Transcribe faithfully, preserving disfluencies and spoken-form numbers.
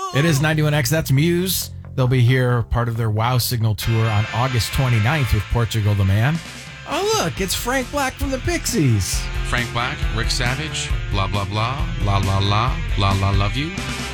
It is ninety-one X. That's Muse. They'll be here, part of their Wow Signal tour on August twenty-ninth with Portugal the Man. Oh, look, it's Frank Black from the Pixies. Frank Black, Rick Savage, blah, blah, blah, la, la, la, la, la, love you.